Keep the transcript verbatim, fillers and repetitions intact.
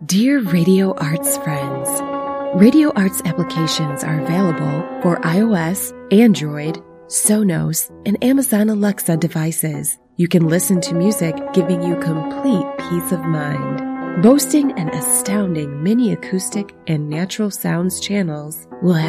Dear Radio Arts friends, Radio Arts applications are available for iOS, Android, Sonos, and Amazon Alexa devices. You can listen to music giving you complete peace of mind. Boasting an astounding mini acoustic and natural sounds channels will have